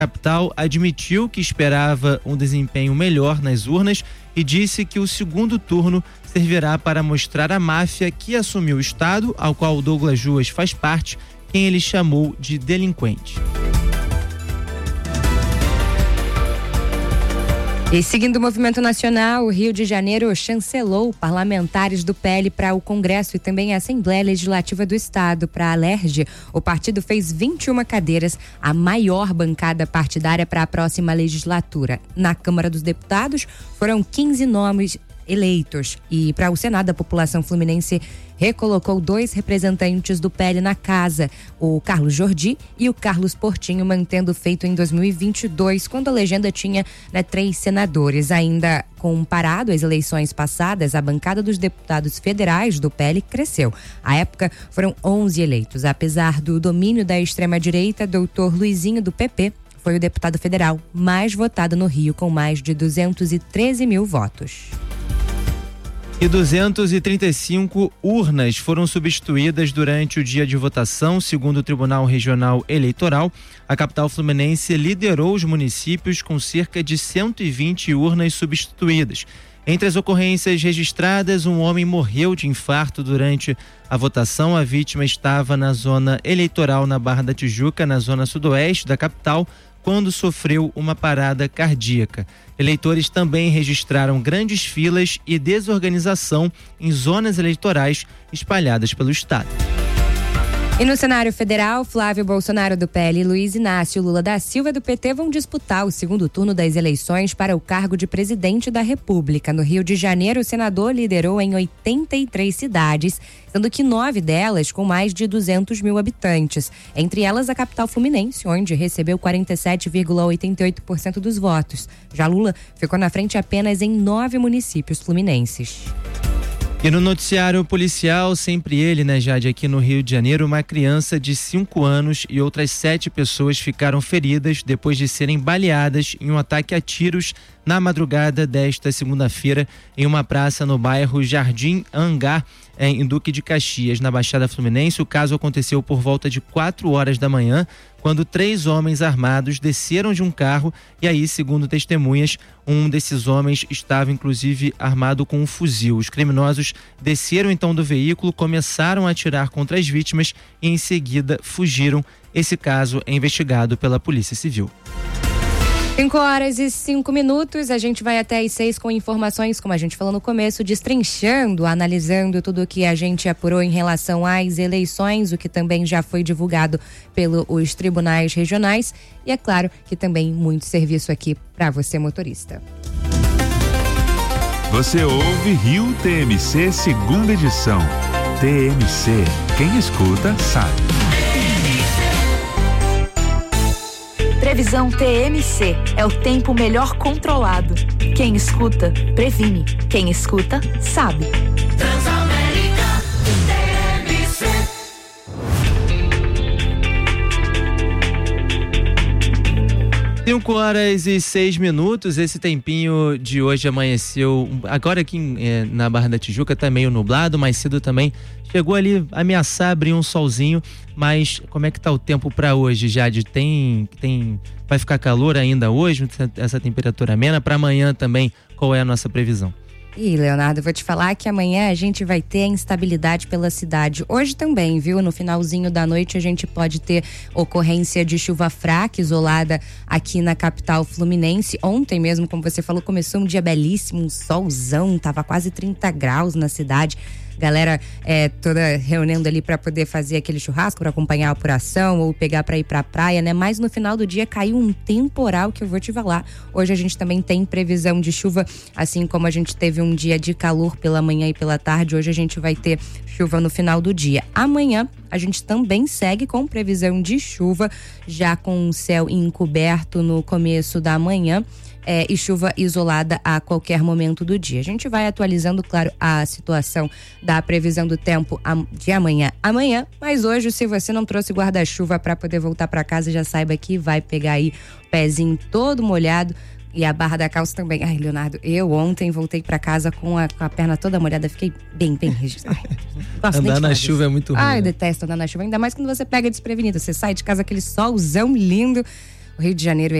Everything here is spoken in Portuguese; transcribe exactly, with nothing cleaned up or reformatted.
A capital admitiu que esperava um desempenho melhor nas urnas e disse que o segundo turno servirá para mostrar à máfia que assumiu o Estado, ao qual Douglas Ruas faz parte, quem ele chamou de delinquente. E seguindo o movimento nacional, o Rio de Janeiro chancelou parlamentares do P L para o Congresso e também a Assembleia Legislativa do Estado. Para a Alerj, o partido fez vinte e uma cadeiras, a maior bancada partidária para a próxima legislatura. Na Câmara dos Deputados, foram quinze nomes eleitos. E para o Senado, a população fluminense recolocou dois representantes do P L na casa, o Carlos Jordi e o Carlos Portinho, mantendo o feito em dois mil e vinte e dois, quando a legenda tinha, né, três senadores. Ainda comparado às eleições passadas, a bancada dos deputados federais do P L cresceu. À época, foram onze eleitos. Apesar do domínio da extrema-direita, doutor Luizinho, do P P, foi o deputado federal mais votado no Rio, com mais de duzentos e treze mil votos. E duzentas e trinta e cinco urnas foram substituídas durante o dia de votação, segundo o Tribunal Regional Eleitoral. A capital fluminense liderou os municípios com cerca de cento e vinte urnas substituídas. Entre as ocorrências registradas, um homem morreu de infarto durante a votação. A vítima estava na zona eleitoral na Barra da Tijuca, na zona sudoeste da capital, quando sofreu uma parada cardíaca. Eleitores também registraram grandes filas e desorganização em zonas eleitorais espalhadas pelo estado. E no cenário federal, Flávio Bolsonaro do P L e Luiz Inácio Lula da Silva do P T vão disputar o segundo turno das eleições para o cargo de presidente da República. No Rio de Janeiro, o senador liderou em oitenta e três cidades, sendo que nove delas com mais de duzentos mil habitantes. Entre elas, a capital fluminense, onde recebeu quarenta e sete vírgula oitenta e oito por cento dos votos. Já Lula ficou na frente apenas em nove municípios fluminenses. E no noticiário policial, sempre ele, né, Jade, aqui no Rio de Janeiro, uma criança de cinco anos e outras sete pessoas ficaram feridas depois de serem baleadas em um ataque a tiros na madrugada desta segunda-feira em uma praça no bairro Jardim Hangar, em Duque de Caxias, na Baixada Fluminense. O caso aconteceu por volta de quatro horas da manhã, quando três homens armados desceram de um carro e aí, segundo testemunhas, um desses homens estava inclusive armado com um fuzil. Os criminosos desceram então do veículo, começaram a atirar contra as vítimas e em seguida fugiram. Esse caso é investigado pela Polícia Civil. cinco horas e cinco minutos, a gente vai até às seis com informações, como a gente falou no começo, destrinchando, analisando tudo o que a gente apurou em relação às eleições, o que também já foi divulgado pelos tribunais regionais e é claro que também muito serviço aqui para você, motorista. Você ouve Rio T M C, segunda edição. T M C, quem escuta sabe. Previsão T M C é o tempo melhor controlado. Quem escuta, previne. Quem escuta, sabe. Transamérica T M C. cinco horas e seis minutos, esse tempinho de hoje amanheceu, agora aqui é, na Barra da Tijuca tá meio nublado, mais cedo também chegou ali a ameaçar abrir um solzinho, mas como é que tá o tempo para hoje, Jade? Tem, tem, vai ficar calor ainda hoje, essa temperatura amena? Para amanhã também, qual é a nossa previsão? Ih, Leonardo, vou te falar que amanhã a gente vai ter instabilidade pela cidade. Hoje também, viu? No finalzinho da noite a gente pode ter ocorrência de chuva fraca, isolada aqui na capital fluminense. Ontem mesmo, como você falou, começou um dia belíssimo, um solzão, tava quase trinta graus na cidade. Galera é, toda reunindo ali para poder fazer aquele churrasco, para acompanhar a apuração ou pegar para ir para a praia, né? Mas no final do dia caiu um temporal que eu vou te falar. Hoje a gente também tem previsão de chuva, assim como a gente teve um dia de calor pela manhã e pela tarde. Hoje a gente vai ter chuva no final do dia. Amanhã a gente também segue com previsão de chuva, já com o céu encoberto no começo da manhã. É, e chuva isolada a qualquer momento do dia. A gente vai atualizando, claro, a situação da previsão do tempo de amanhã. Amanhã, mas hoje, se você não trouxe guarda-chuva para poder voltar para casa, já saiba que vai pegar aí o pezinho todo molhado e a barra da calça também. Ai, Leonardo, eu ontem voltei para casa com a, com a perna toda molhada, fiquei bem, bem rígida. Andar na chuva é muito ruim. Ai, eu né? detesto andar na chuva, ainda mais quando você pega desprevenido. Você sai de casa aquele solzão lindo. O Rio de Janeiro